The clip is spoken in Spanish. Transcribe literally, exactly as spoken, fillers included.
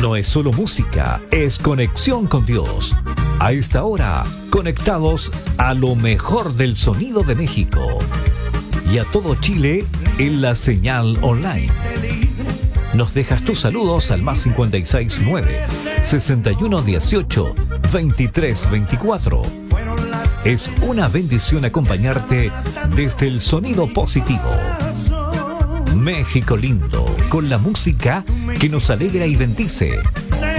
no es solo música, es conexión con Dios. A esta hora, conectados a lo mejor del sonido de México y a todo Chile en la señal online. Nos dejas tus saludos al más cincuenta y seis nueve, sesenta y uno dieciocho, veintitrés veinticuatro. Es una bendición acompañarte desde el sonido positivo. México lindo, con la música que nos alegra y bendice.